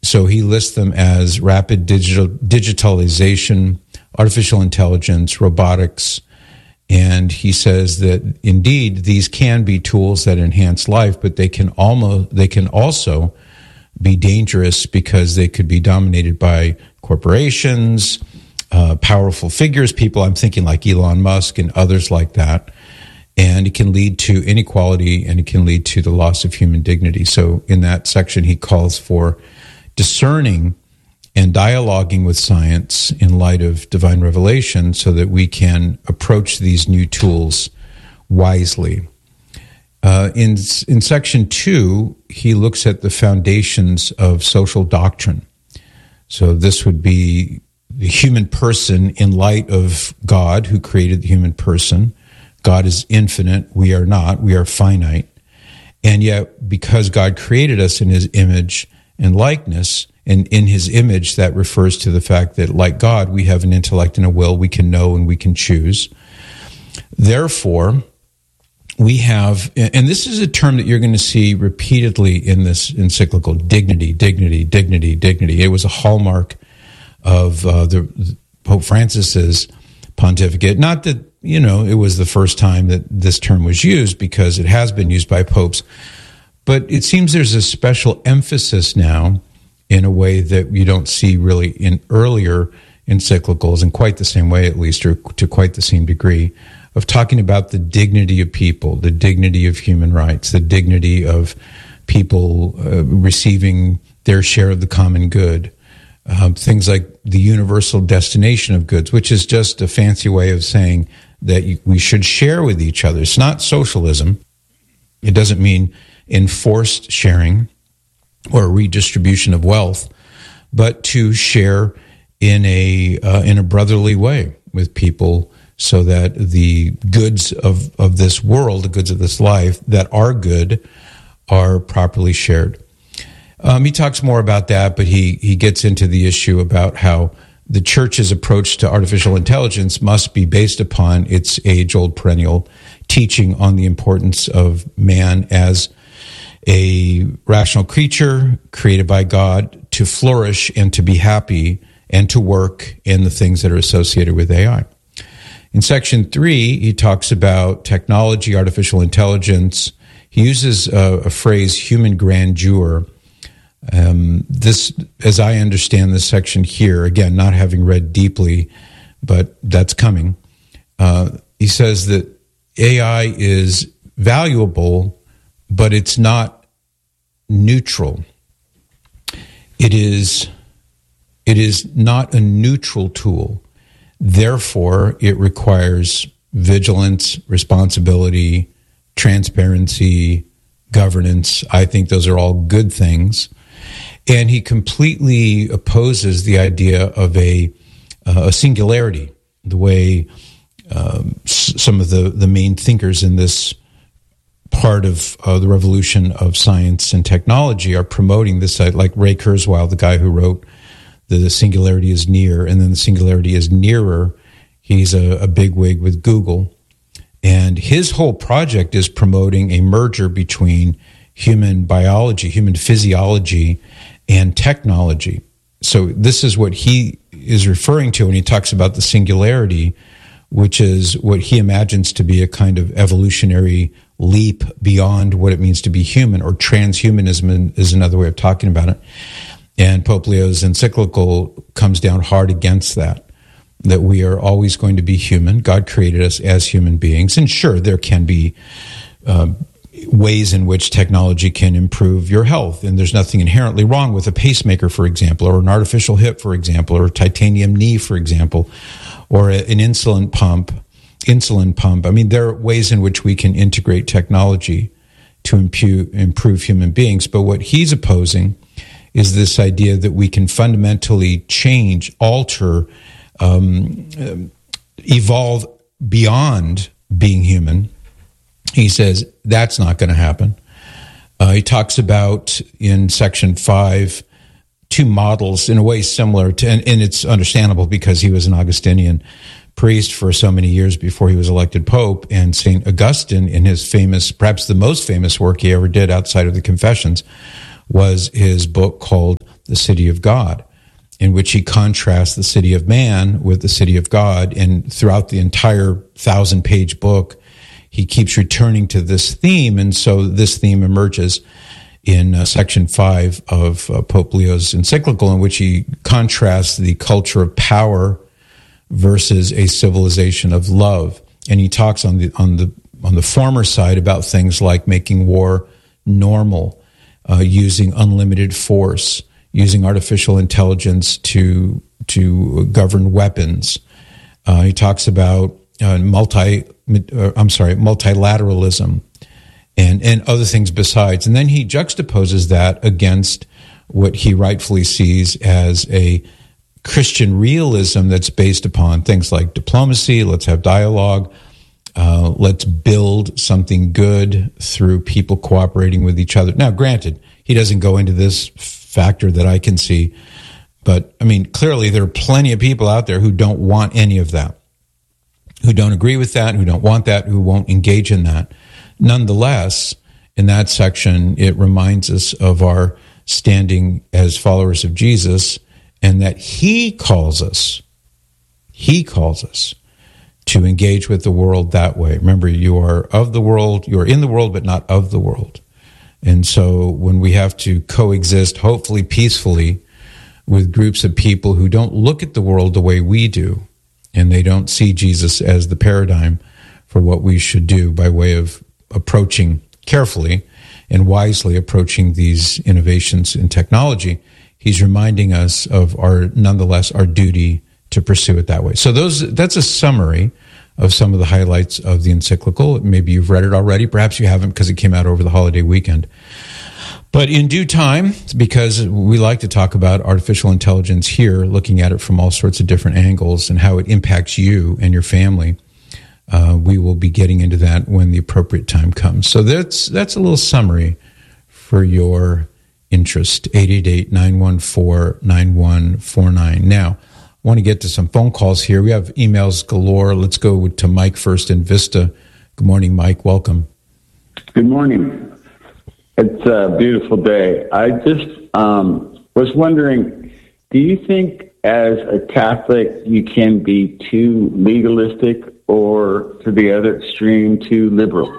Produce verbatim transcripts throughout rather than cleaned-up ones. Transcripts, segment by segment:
So he lists them as rapid digital digitalization, artificial intelligence, robotics, and he says that indeed these can be tools that enhance life, but they can almost they can also be dangerous because they could be dominated by corporations, uh, powerful figures, people I'm thinking like Elon Musk and others like that. And it can lead to inequality, and it can lead to the loss of human dignity. So in that section, he calls for discerning and dialoguing with science in light of divine revelation so that we can approach these new tools wisely. Uh, in, in section two, he looks at the foundations of social doctrine. So this would be the human person in light of God, who created the human person. God is infinite. We are not. We are finite. And yet, because God created us in his image and likeness, and in his image, that refers to the fact that, like God, we have an intellect and a will. We can know and we can choose. Therefore, we have, and this is a term that you're going to see repeatedly in this encyclical, dignity, dignity, dignity, dignity. It was a hallmark of uh, the Pope Francis's pontificate. Not that, you know, it was the first time that this term was used, because it has been used by popes, but it seems there's a special emphasis now in a way that you don't see really in earlier encyclicals, in quite the same way at least, or to quite the same degree, of talking about the dignity of people, the dignity of human rights, the dignity of people uh, receiving their share of the common good. Um, things like the universal destination of goods, which is just a fancy way of saying that you, we should share with each other. It's not socialism. It doesn't mean enforced sharing or redistribution of wealth, but to share in a uh, in a brotherly way with people, so that the goods of, of this world, the goods of this life that are good, are properly shared. Um, he talks more about that, but he, he gets into the issue about how the church's approach to artificial intelligence must be based upon its age-old perennial teaching on the importance of man as a rational creature created by God to flourish and to be happy and to work in the things that are associated with A I. In section three, he talks about technology, artificial intelligence. He uses a, a phrase, human grandeur. Um, this, as I understand this section here, again, not having read deeply, but that's coming. Uh, he says that A I is valuable, but it's not neutral. It is, it is not a neutral tool. Therefore, it requires vigilance, responsibility, transparency, governance. I think those are all good things. And he completely opposes the idea of a, uh, a singularity, the way um, s- some of the, the main thinkers in this part of uh, the revolution of science and technology are promoting this, uh, like Ray Kurzweil, the guy who wrote The Singularity is Near, and then the Singularity is Nearer. He's a, a bigwig with Google. And his whole project is promoting a merger between human biology, human physiology, and technology. So this is what he is referring to when he talks about the singularity, which is what he imagines to be a kind of evolutionary leap beyond what it means to be human, or transhumanism is another way of talking about it. And Pope Leo's encyclical comes down hard against that, that we are always going to be human. God created us as human beings. And sure, there can be uh, ways in which technology can improve your health. And there's nothing inherently wrong with a pacemaker, for example, or an artificial hip, for example, or a titanium knee, for example, or a, an insulin pump, insulin pump. I mean, there are ways in which we can integrate technology to impu- improve human beings. But what he's opposing is this idea that we can fundamentally change, alter, um, evolve beyond being human. He says that's not going to happen. Uh, he talks about in section five two models in a way similar to, and, and it's understandable because he was an Augustinian priest for so many years before he was elected pope, and Saint Augustine, in his famous, perhaps the most famous work he ever did outside of the Confessions, was his book called The City of God, in which he contrasts the city of man with the city of God. And throughout the entire thousand-page book, he keeps returning to this theme. And so this theme emerges in uh, section five of uh, Pope Leo's encyclical, in which he contrasts the culture of power versus a civilization of love. And he talks on the on the on the former side about things like making war normal, uh, using unlimited force, using artificial intelligence to to govern weapons. Uh, he talks about uh, multi, uh, I'm sorry, multilateralism, and and other things besides. And then he juxtaposes that against what he rightfully sees as a Christian realism that's based upon things like diplomacy. Let's have dialogue. Uh, let's build something good through people cooperating with each other. Now, granted, he doesn't go into this factor that I can see, but I mean, clearly there are plenty of people out there who don't want any of that, who don't agree with that, who don't want that, who won't engage in that. Nonetheless, in that section, it reminds us of our standing as followers of Jesus, and that he calls us, he calls us to engage with the world that way. Remember, you are of the world, you are in the world, but not of the world. And so when we have to coexist, hopefully peacefully, with groups of people who don't look at the world the way we do, and they don't see Jesus as the paradigm for what we should do by way of approaching carefully and wisely approaching these innovations in technology, he's reminding us of our, nonetheless, our duty to pursue it that way. So those that's a summary of some of the highlights of the encyclical. Maybe you've read it already. Perhaps you haven't because it came out over the holiday weekend. But in due time, because we like to talk about artificial intelligence here, looking at it from all sorts of different angles and how it impacts you and your family, uh, we will be getting into that when the appropriate time comes. So that's that's a little summary for your interest. eight eight eight, nine one four, nine one four nine. Now, I want to get to some phone calls here. We have emails galore. Let's go to Mike first in Vista. Good morning, Mike. Welcome. Good morning. It's a beautiful day. I just um, was wondering, do you think as a Catholic you can be too legalistic or, to the other extreme, too liberal?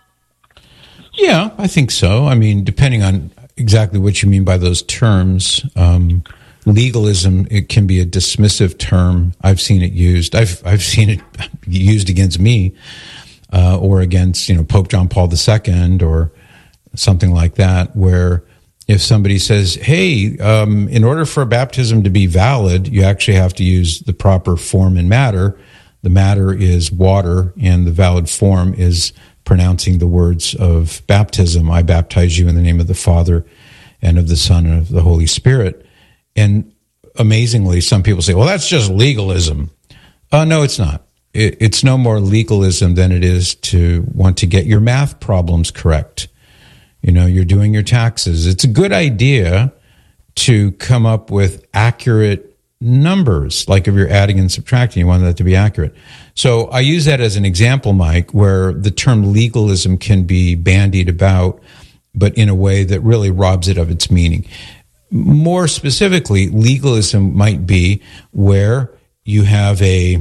Yeah, I think so. I mean, depending on exactly what you mean by those terms. Um, legalism, it can be a dismissive term. I've seen it used. I've I've seen it used against me uh, or against, you know, Pope John Paul the Second or something like that, where if somebody says, hey, um, in order for a baptism to be valid, you actually have to use the proper form and matter. The matter is water, and the valid form is pronouncing the words of baptism. I baptize you in the name of the Father and of the Son and of the Holy Spirit. And amazingly, some people say, well, that's just legalism. Uh, no, it's not. It, it's no more legalism than it is to want to get your math problems correct. You know, you're doing your taxes. It's a good idea to come up with accurate numbers, like if you're adding and subtracting, you want that to be accurate. So I use that as an example, Mike, where the term legalism can be bandied about, but in a way that really robs it of its meaning. More specifically, legalism might be where you have a,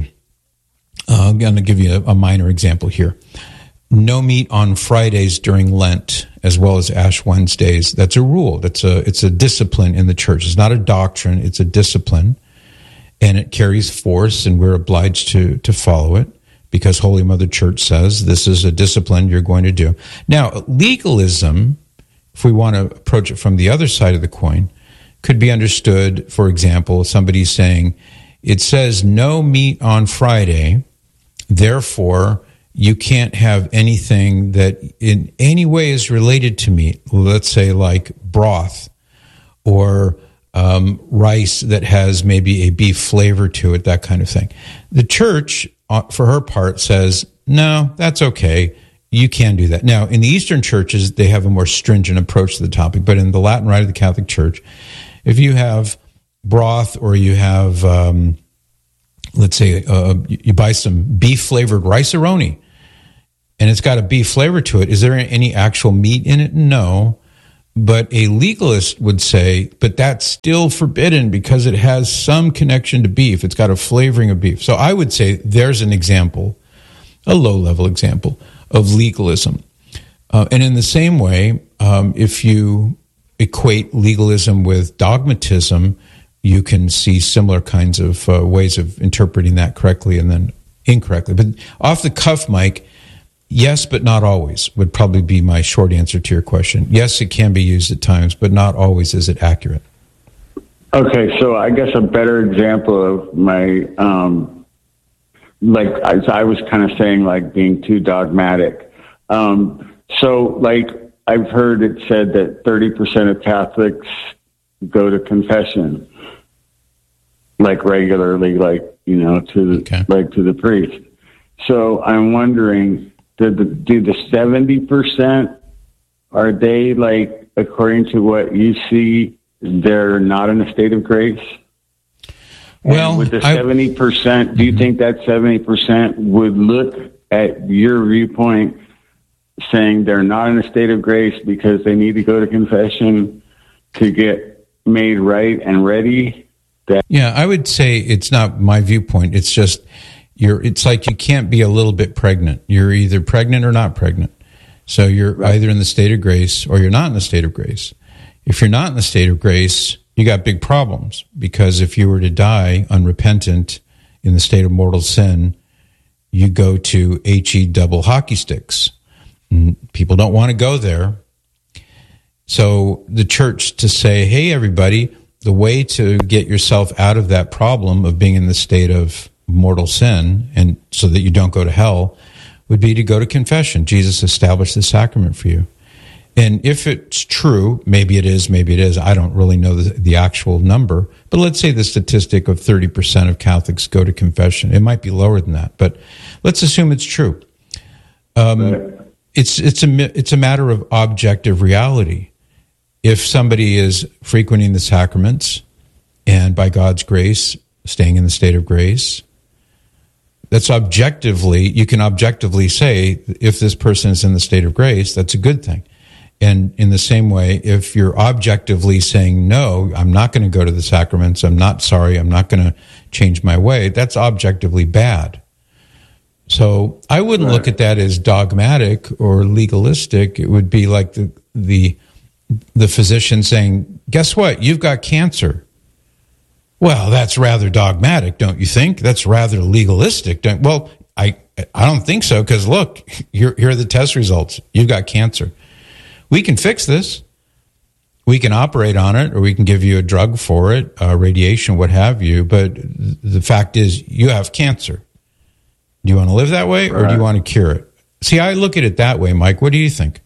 uh, I'm going to give you a, a minor example here. No meat on Fridays during Lent, as well as Ash Wednesdays. That's a rule. That's a it's a discipline in the church. It's not a doctrine. It's a discipline, and it carries force, and we're obliged to to follow it because Holy Mother Church says this is a discipline you're going to do. Now, legalism, if we want to approach it from the other side of the coin, could be understood. For example, somebody saying it says no meat on Friday, therefore you can't have anything that in any way is related to meat, let's say like broth or um, rice that has maybe a beef flavor to it, that kind of thing. The church, uh, for her part, says, no, that's okay. You can do that. Now, in the Eastern churches, they have a more stringent approach to the topic, but in the Latin Rite of the Catholic Church, if you have broth or you have... Um, let's say uh, you buy some beef-flavored rice-a-roni, and it's got a beef flavor to it. Is there any actual meat in it? No. But a legalist would say, but that's still forbidden because it has some connection to beef. It's got a flavoring of beef. So I would say there's an example, a low-level example of legalism. Uh, and in the same way, um, if you equate legalism with dogmatism, you can see similar kinds of uh, ways of interpreting that correctly and then incorrectly. But off the cuff, Mike, yes, but not always would probably be my short answer to your question. Yes, it can be used at times, but not always is it accurate. Okay, so I guess a better example of my, um, like as I was kind of saying, like being too dogmatic. Um, so, like I've heard it said that thirty percent of Catholics go to confession, like regularly, like you know, to the, okay. like to the priest. So I'm wondering. Do the, do the seventy percent, are they like, according to what you see, they're not in a state of grace? Well, and with the I, seventy percent, do you mm-hmm. think that seventy percent would look at your viewpoint saying they're not in a state of grace because they need to go to confession to get made right and ready? That- yeah, I would say it's not my viewpoint. It's just... You're, it's like you can't be a little bit pregnant. You're either pregnant or not pregnant. So you're right. either in the state of grace or you're not in the state of grace. If you're not in the state of grace, you got big problems, because if you were to die unrepentant in the state of mortal sin, you go to H E double hockey sticks. And people don't want to go there. So the church to say, hey, everybody, the way to get yourself out of that problem of being in the state of mortal sin, and so that you don't go to hell, would be to go to confession. Jesus established the sacrament for you. And if it's true, maybe it is, maybe it is, I don't really know the, the actual number, but let's say the statistic of thirty percent of Catholics go to confession. It might be lower than that, but let's assume it's true. Um, right. It's it's a it's a matter of objective reality. If somebody is frequenting the sacraments and by God's grace, staying in the state of grace, that's objectively, you can objectively say, if this person is in the state of grace, that's a good thing. And in the same way, if you're objectively saying, no, I'm not going to go to the sacraments, I'm not sorry, I'm not going to change my way, that's objectively bad. So I wouldn't right. look at that as dogmatic or legalistic. It would be like the the the physician saying, guess what, you've got cancer. Well, that's rather dogmatic, don't you think? That's rather legalistic. Don't, well, I I don't think so, because look, here, here are the test results. You've got cancer. We can fix this. We can operate on it, or we can give you a drug for it, uh, radiation, what have you. But the fact is, you have cancer. Do you want to live that way, or right. do you want to cure it? See, I look at it that way, Mike. What do you think?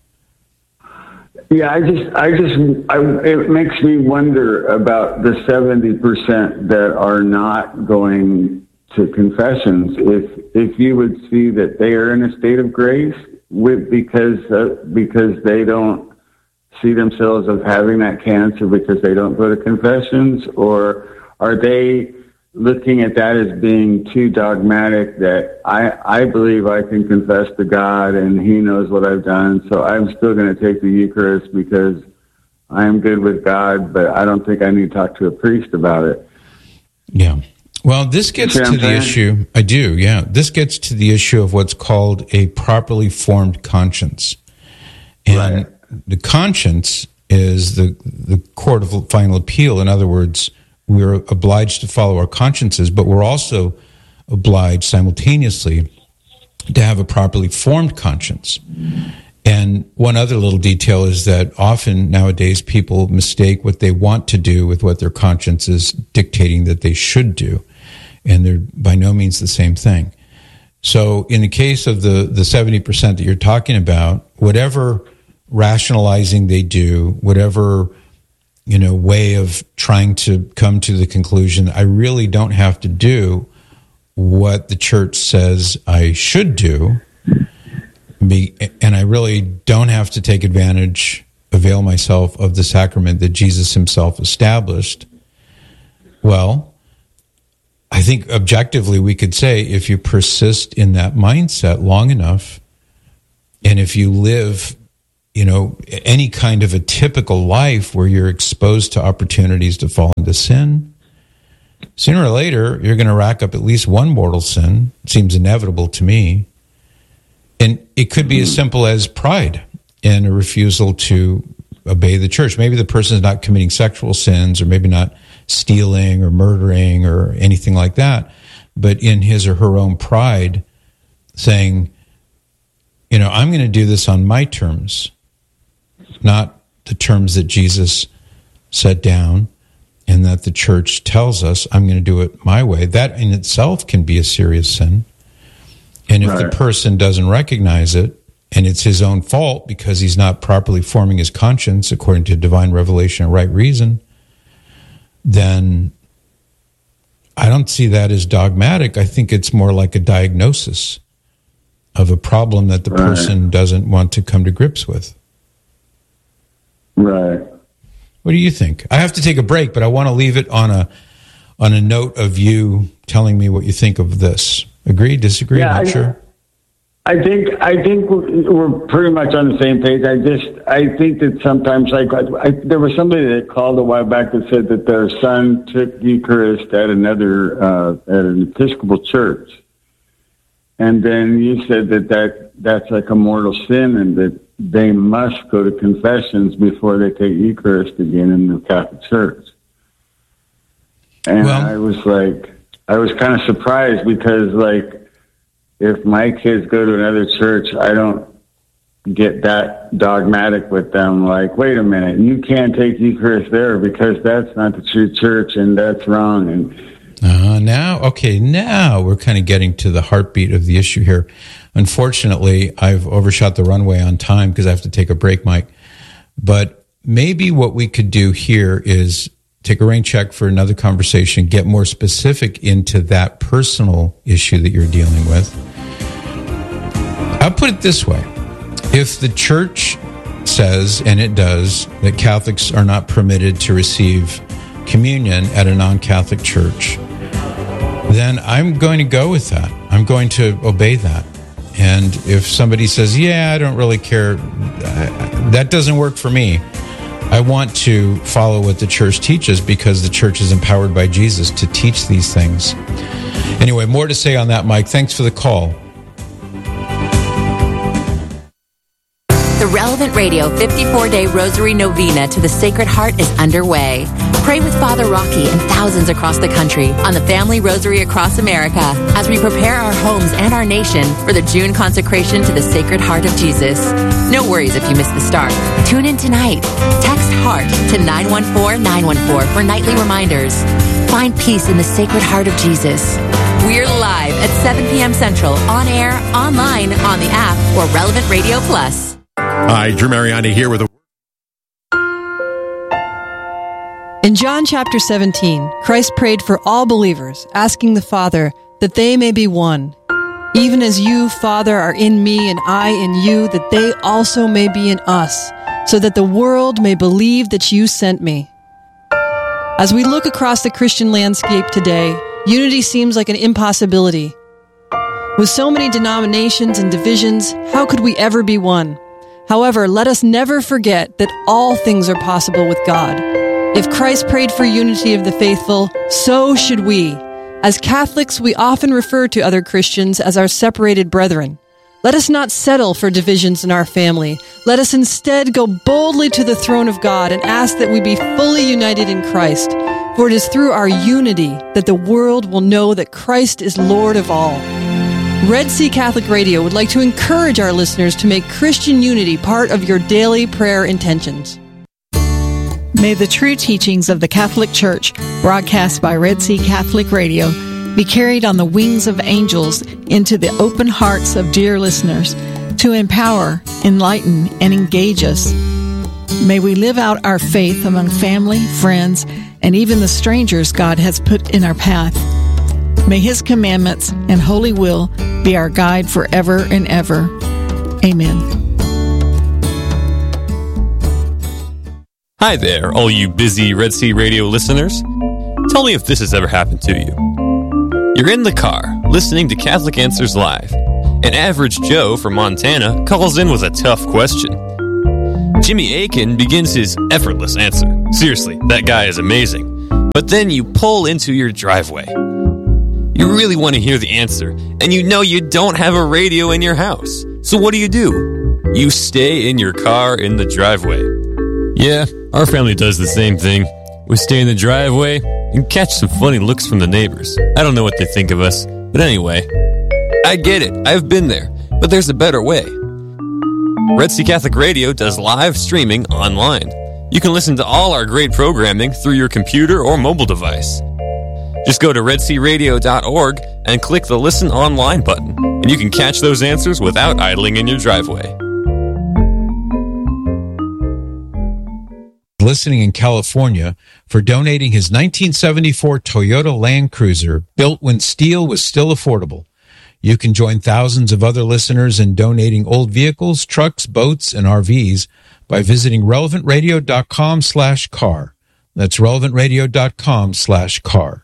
Yeah, I just, I just, I, it makes me wonder about the seventy percent that are not going to confessions. If, if you would see that they are in a state of grace with, because, uh, because they don't see themselves as having that cancer because they don't go to confessions, or are they looking at that as being too dogmatic, that I, I believe I can confess to God and he knows what I've done, so I'm still going to take the Eucharist because I am good with God, but I don't think I need to talk to a priest about it. Yeah. Well, this gets to the saying? issue. I do, yeah. This gets to the issue of what's called a properly formed conscience. And right. the conscience is the, the court of final appeal. In other words, we're obliged to follow our consciences, but we're also obliged simultaneously to have a properly formed conscience. And one other little detail is that often nowadays people mistake what they want to do with what their conscience is dictating that they should do. And they're by no means the same thing. So in the case of the, the seventy percent that you're talking about, whatever rationalizing they do, whatever you know, way of trying to come to the conclusion, I really don't have to do what the church says I should do, and I really don't have to take advantage, avail myself of the sacrament that Jesus himself established. Well, I think objectively we could say if you persist in that mindset long enough, and if you live you know, any kind of a typical life where you're exposed to opportunities to fall into sin, sooner or later, you're going to rack up at least one mortal sin. It seems inevitable to me. And it could be as simple as pride and a refusal to obey the church. Maybe the person is not committing sexual sins, or maybe not stealing or murdering or anything like that, but in his or her own pride, saying, you know, I'm going to do this on my terms, not the terms that Jesus set down and that the church tells us. I'm going to do it my way. That in itself can be a serious sin. And if right. the person doesn't recognize it, and it's his own fault because he's not properly forming his conscience according to divine revelation and right reason, then I don't see that as dogmatic. I think it's more like a diagnosis of a problem that the right. person doesn't want to come to grips with. Right. What do you think? I have to take a break, but I want to leave it on a on a note of you telling me what you think of this. Agree? Disagree? Yeah, Not I, sure. I think I think we're pretty much on the same page. I just I think that sometimes, like I, there was somebody that called a while back that said that their son took Eucharist at another uh, at an Episcopal church, and then you said that, that that's like a mortal sin, and that they must go to confessions before they take Eucharist again in the Catholic Church. And well, I was like, I was kind of surprised because, like, if my kids go to another church, I don't get that dogmatic with them. Like, wait a minute, you can't take Eucharist there because that's not the true church and that's wrong. And uh, now, okay, now we're kind of getting to the heartbeat of the issue here. Unfortunately, I've overshot the runway on time because I have to take a break, Mike. But maybe what we could do here is take a rain check for another conversation, get more specific into that personal issue that you're dealing with. I'll put it this way. If the church says, and it does, that Catholics are not permitted to receive communion at a non-Catholic church, then I'm going to go with that. I'm going to obey that. And if somebody says, yeah, I don't really care, that doesn't work for me, I want to follow what the church teaches because the church is empowered by Jesus to teach these things. Anyway, more to say on that, Mike. Thanks for the call. The Relevant Radio fifty-four day Rosary Novena to the Sacred Heart is underway. Pray with Father Rocky and thousands across the country on the Family Rosary Across America as we prepare our homes and our nation for the June consecration to the Sacred Heart of Jesus. No worries if you miss the start. Tune in tonight. Text HEART to nine one four nine one four for nightly reminders. Find peace in the Sacred Heart of Jesus. We're live at seven p.m. Central, on air, online, on the app, or Relevant Radio Plus. Hi, Drew Mariani here with a... In John chapter seventeen, Christ prayed for all believers, asking the Father that they may be one. Even as you, Father, are in me and I in you, that they also may be in us, so that the world may believe that you sent me. As we look across the Christian landscape today, unity seems like an impossibility. With so many denominations and divisions, how could we ever be one? However, let us never forget that all things are possible with God. If Christ prayed for unity of the faithful, so should we. As Catholics, we often refer to other Christians as our separated brethren. Let us not settle for divisions in our family. Let us instead go boldly to the throne of God and ask that we be fully united in Christ. For it is through our unity that the world will know that Christ is Lord of all. Red Sea Catholic Radio would like to encourage our listeners to make Christian unity part of your daily prayer intentions. May the true teachings of the Catholic Church, broadcast by Red Sea Catholic Radio, be carried on the wings of angels into the open hearts of dear listeners to empower, enlighten, and engage us. May we live out our faith among family, friends, and even the strangers God has put in our path. May His commandments and holy will be our guide forever and ever. Amen. Hi there, all you busy Red Sea Radio listeners. Tell me if this has ever happened to you. You're in the car, listening to Catholic Answers Live. An average Joe from Montana calls in with a tough question. Jimmy Akin begins his effortless answer. Seriously, that guy is amazing. But then you pull into your driveway. You really want to hear the answer, and you know you don't have a radio in your house. So what do you do? You stay in your car in the driveway. Yeah, our family does the same thing. We stay in the driveway and catch some funny looks from the neighbors. I don't know what they think of us, but anyway, I get it. I've been there, but there's a better way. Red Sea Catholic Radio does live streaming online. You can listen to all our great programming through your computer or mobile device. Just go to red sea radio dot org and click the Listen Online button, and you can catch those answers without idling in your driveway. Listening in California for donating his nineteen seventy-four Toyota Land Cruiser, built when steel was still affordable. You can join thousands of other listeners in donating old vehicles, trucks, boats, and R Vs by visiting relevant radio dot com slash car. That's relevant radio dot com slash car.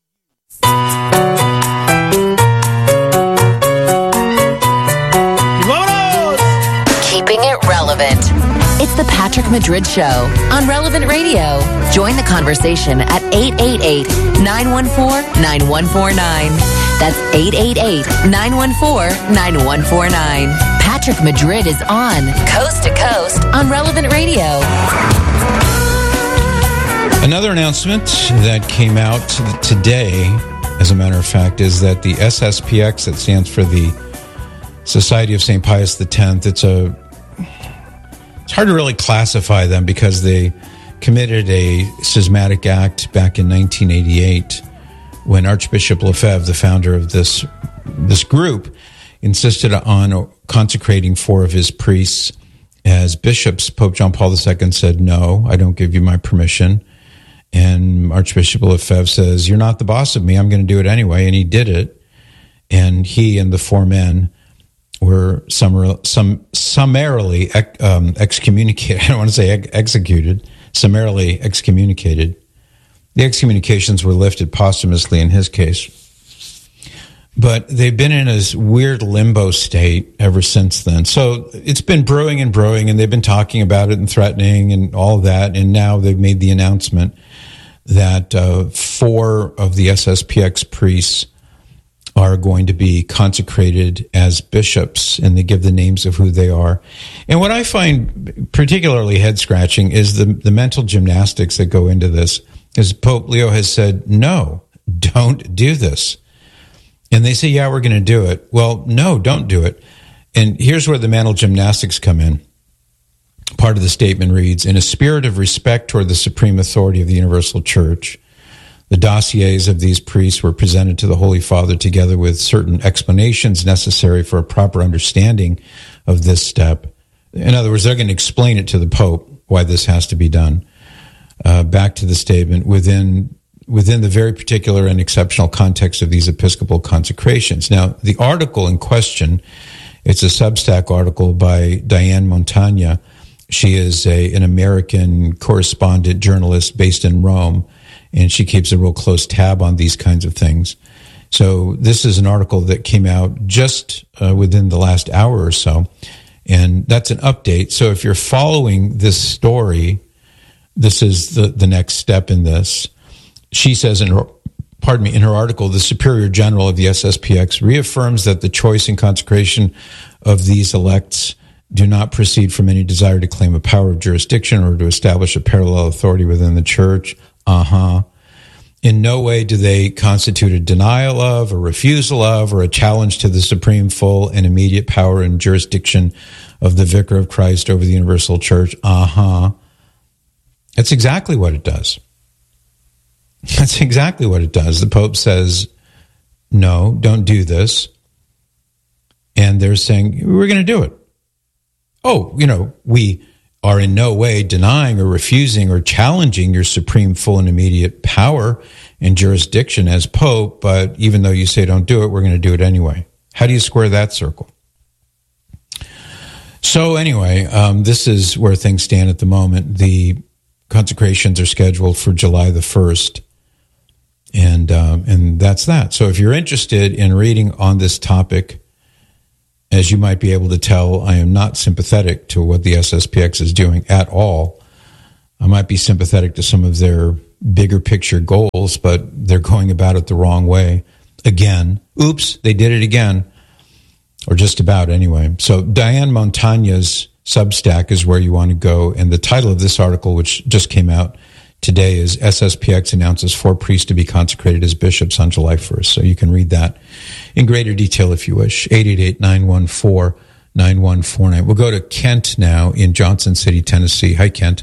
Keeping it relevant. It's the Patrick Madrid Show on Relevant Radio. Join the conversation at eight eight eight, nine one four, nine one four nine. That's eight eight eight, nine one four, nine one four nine. Patrick Madrid is on Coast to Coast on Relevant Radio. Another announcement that came out today, as a matter of fact, is that the S S P X, that stands for the Society of Saint Pius the Tenth, it's a it's hard to really classify them because they committed a schismatic act back in nineteen eighty-eight when Archbishop Lefebvre, the founder of this this group, insisted on consecrating four of his priests as bishops. Pope John Paul the Second said, no, I don't give you my permission. And Archbishop Lefebvre says, you're not the boss of me, I'm going to do it anyway. And he did it. And he and the four men were summar, sum, summarily um, excommunicated. I don't want to say ex- executed, summarily excommunicated. The excommunications were lifted posthumously in his case. But they've been in this weird limbo state ever since then. So it's been brewing and brewing, and they've been talking about it and threatening and all of that. And now they've made the announcement that uh, four of the S S P X priests are going to be consecrated as bishops, and they give the names of who they are. And what I find particularly head-scratching is the, the mental gymnastics that go into this, because Pope Leo has said, no, don't do this. And they say, yeah, we're going to do it. Well, no, don't do it. And here's where the mental gymnastics come in. Part of the statement reads, in a spirit of respect toward the supreme authority of the Universal Church, the dossiers of these priests were presented to the Holy Father together with certain explanations necessary for a proper understanding of this step. In other words, they're going to explain it to the Pope why this has to be done. Uh, back to the statement, within within the very particular and exceptional context of these episcopal consecrations. Now, the article in question, it's a Substack article by Diane Montagna. She is a, an American correspondent journalist based in Rome, and she keeps a real close tab on these kinds of things. So this is an article that came out just uh, within the last hour or so, and that's an update. So if you're following this story, this is the, the next step in this. She says in her, pardon me, in her article, the Superior General of the S S P X reaffirms that the choice and consecration of these elects do not proceed from any desire to claim a power of jurisdiction or to establish a parallel authority within the church. Uh-huh. In no way do they constitute a denial of, a refusal of, or a challenge to the supreme, full, and immediate power and jurisdiction of the Vicar of Christ over the Universal Church. Uh-huh. That's exactly what it does. That's exactly what it does. The Pope says, no, don't do this. And they're saying, we're going to do it. Oh, you know, we are in no way denying or refusing or challenging your supreme, full, and immediate power and jurisdiction as Pope, but even though you say don't do it, we're going to do it anyway. How do you square that circle? So anyway, um, this is where things stand at the moment. The consecrations are scheduled for July the first. And um, and that's that. So if you're interested in reading on this topic, As you might be able to tell, I am not sympathetic to what the S S P X is doing at all. I might be sympathetic to some of their bigger picture goals, but they're going about it the wrong way. Again. Oops, they did it again. Or just about anyway. So Diane Montagna's Substack is where you want to go. And the title of this article, which just came out today, is S S P X announces four priests to be consecrated as bishops on July first. So you can read that in greater detail if you wish. eight eight eight, nine one four, nine one four nine. We'll go to Kent now in Johnson City, Tennessee. Hi, Kent.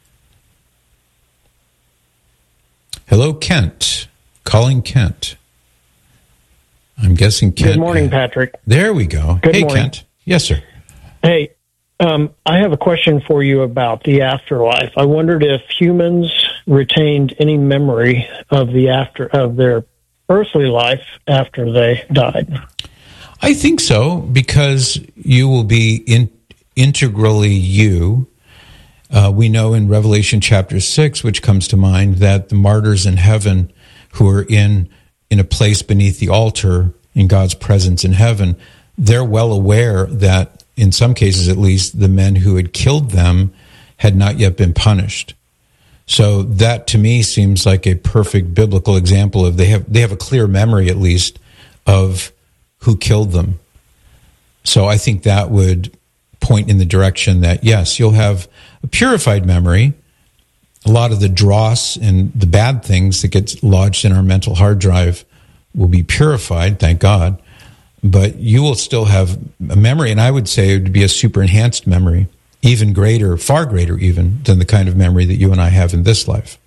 Hello, Kent. Calling Kent. I'm guessing Kent. Good morning, Patrick. There we go. Good hey, morning. Kent. Yes, sir. Hey, um, I have a question for you about the afterlife. I wondered if humans retained any memory of the after of their earthly life after they died. I think so, because you will be in, integrally you. Uh, we know in Revelation chapter six, which comes to mind, that the martyrs in heaven who are in in a place beneath the altar in God's presence in heaven, they're well aware that, in some cases at least, the men who had killed them had not yet been punished. So that, to me, seems like a perfect biblical example of they have they have a clear memory, at least, of who killed them. So I think that would point in the direction that, yes, you'll have a purified memory. A lot of the dross and the bad things that get lodged in our mental hard drive will be purified, thank God. But you will still have a memory, and I would say it would be a super enhanced memory, even greater, far greater even, than the kind of memory that you and I have in this life.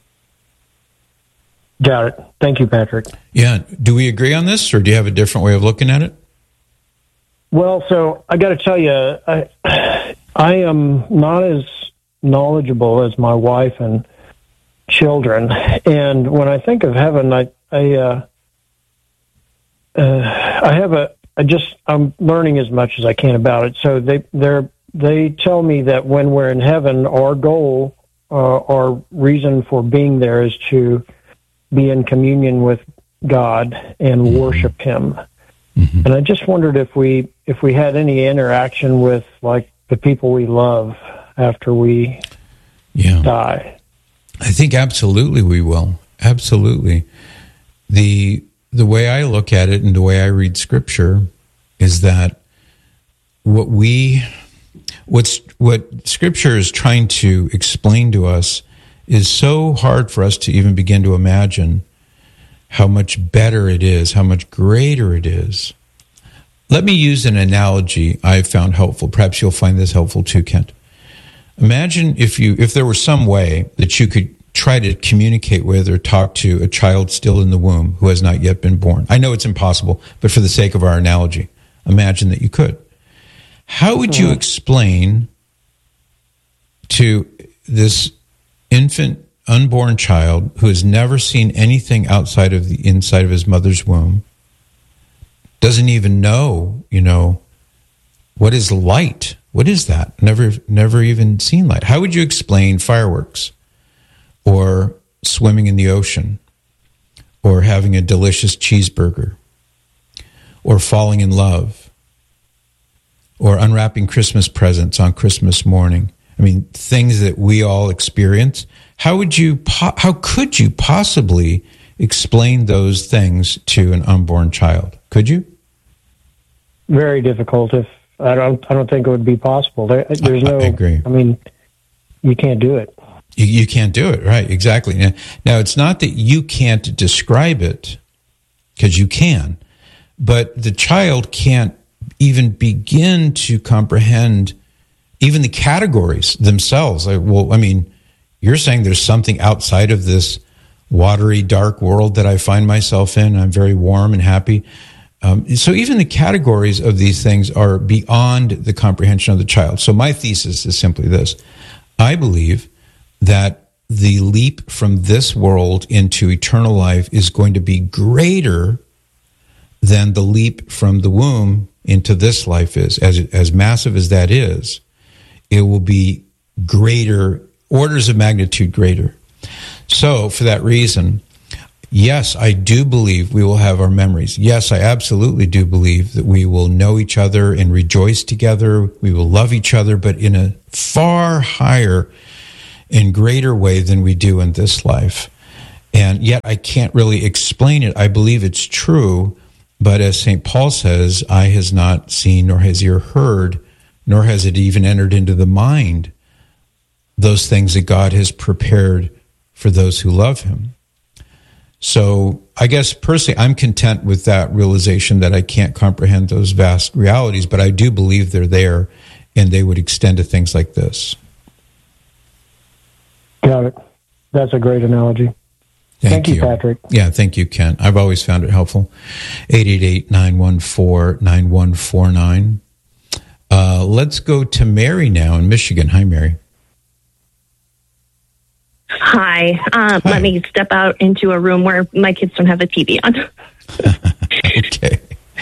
Got it. Thank you, Patrick. Yeah. Do we agree on this, or do you have a different way of looking at it? Well, so I got to tell you, I, I am not as knowledgeable as my wife and children, and when I think of heaven, I, I, uh, uh, I have a, I just, I'm learning as much as I can about it. So they, they're, they tell me that when we're in heaven, our goal, uh, our reason for being there is to be in communion with God and mm-hmm. worship Him. Mm-hmm. And I just wondered if we, if we had any interaction with, like, the people we love after we yeah. die. I think absolutely we will. Absolutely. The the way I look at it and the way I read Scripture is that what we what's what Scripture is trying to explain to us is so hard for us to even begin to imagine how much better it is, how much greater it is. Let me use an analogy I've found helpful. Perhaps you'll find this helpful too, Kent. Imagine if you if there were some way that you could try to communicate with or talk to a child still in the womb who has not yet been born. I know it's impossible, but for the sake of our analogy, imagine that you could. How would you explain to this infant, unborn child who has never seen anything outside of the inside of his mother's womb, doesn't even know, you know, what is light? What is that? Never, never even seen light. How would you explain fireworks, or swimming in the ocean, or having a delicious cheeseburger, or falling in love, or unwrapping Christmas presents on Christmas morning? I mean, things that we all experience. How would you? Po- how could you possibly explain those things to an unborn child? Could you? Very difficult. If I don't, I don't think it would be possible. There, there's no. I agree. I mean, you can't do it. You, you can't do it, right? Exactly. Now, now, it's not that you can't describe it, because you can, but the child can't even begin to comprehend even the categories themselves. Like, well, I mean, you're saying there's something outside of this watery, dark world that I find myself in. I'm very warm and happy. Um, so even the categories of these things are beyond the comprehension of the child. So my thesis is simply this. I believe that the leap from this world into eternal life is going to be greater than the leap from the womb into this life is. As, as massive as that is, it will be greater, orders of magnitude greater. So for that reason, yes, I do believe we will have our memories. Yes, I absolutely do believe that we will know each other and rejoice together. We will love each other, but in a far higher and greater way than we do in this life. And yet I can't really explain it. I believe it's true, but as Saint Paul says, eye has not seen, nor has ear heard, nor has it even entered into the mind, those things that God has prepared for those who love him. So I guess personally, I'm content with that realization that I can't comprehend those vast realities, but I do believe they're there, and they would extend to things like this. Got it. That's a great analogy. Thank, thank you, you, Patrick. Yeah, thank you, Ken. I've always found it helpful. eight eight eight, nine one four, nine one four nine. Uh, let's go to Mary now in Michigan. Hi, Mary. Hi. Um, Hi. Let me step out into a room where my kids don't have the T V on. Okay.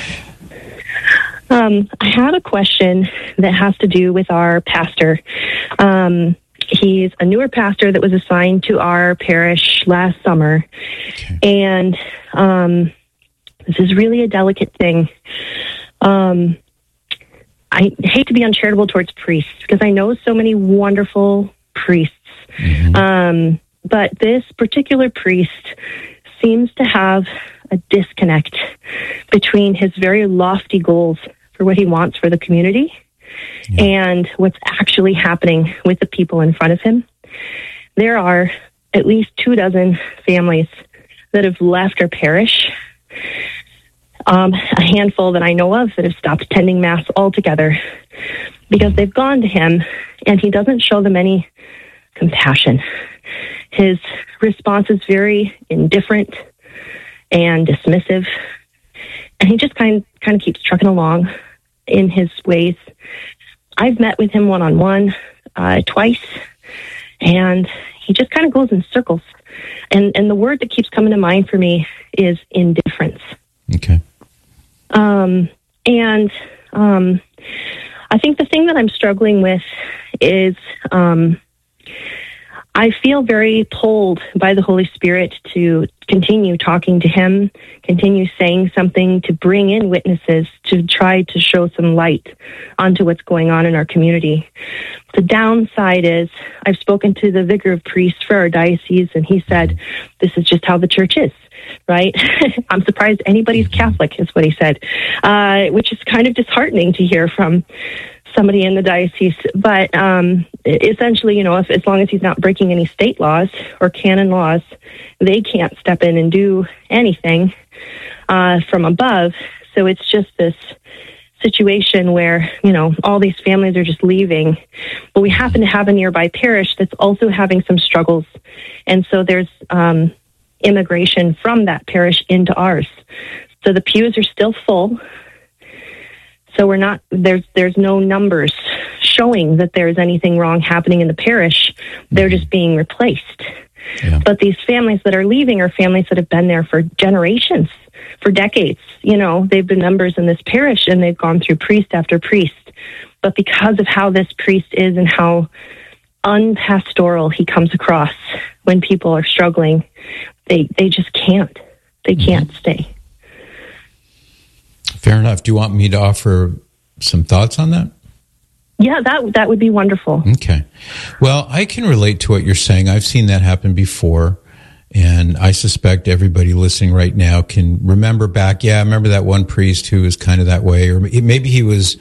Um, I have a question that has to do with our pastor. Um, he's a newer pastor that was assigned to our parish last summer. Okay. And um, this is really a delicate thing. Um, I hate to be uncharitable towards priests because I know so many wonderful priests. Mm-hmm. Um, but this particular priest seems to have a disconnect between his very lofty goals for what he wants for the community yeah. and what's actually happening with the people in front of him. There are at least two dozen families that have left our parish. Um, a handful that I know of that have stopped attending Mass altogether because they've gone to him and he doesn't show them any compassion. His response is very indifferent and dismissive, and he just kind kind of keeps trucking along in his ways. I've met with him one-on-one uh, twice, and he just kind of goes in circles. And and the word that keeps coming to mind for me is indifference. Okay. Um, and um, I think the thing that I'm struggling with is um, I feel very pulled by the Holy Spirit to continue talking to him, continue saying something, to bring in witnesses, to try to show some light onto what's going on in our community. The downside is I've spoken to the vicar of priests for our diocese, and he said, this is just how the church is, right? I'm surprised anybody's Catholic, is what he said, uh, which is kind of disheartening to hear from somebody in the diocese. But um, essentially, you know, if, as long as he's not breaking any state laws or canon laws, they can't step in and do anything uh, from above. So it's just this situation where, you know, all these families are just leaving. But we happen to have a nearby parish that's also having some struggles. And so there's um, immigration from that parish into ours. So the pews are still full. So we're not, there's there's no numbers showing that there's anything wrong happening in the parish. They're just being replaced. Yeah. But these families that are leaving are families that have been there for generations, for decades. You know, they've been members in this parish and they've gone through priest after priest. But because of how this priest is and how unpastoral he comes across when people are struggling, they they just can't. They can't mm-hmm. stay. Fair enough. Do you want me to offer some thoughts on that? Yeah, that that would be wonderful. Okay. Well, I can relate to what you're saying. I've seen that happen before, and I suspect everybody listening right now can remember back. Yeah, I remember that one priest who was kind of that way, or maybe he was,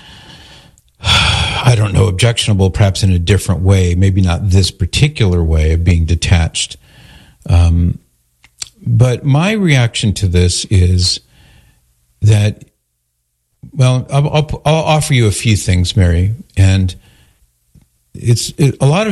I don't know, objectionable perhaps in a different way, maybe not this particular way of being detached. Um, but my reaction to this is that, well, I'll, I'll, I'll offer you a few things, Mary, and it's it, a lot of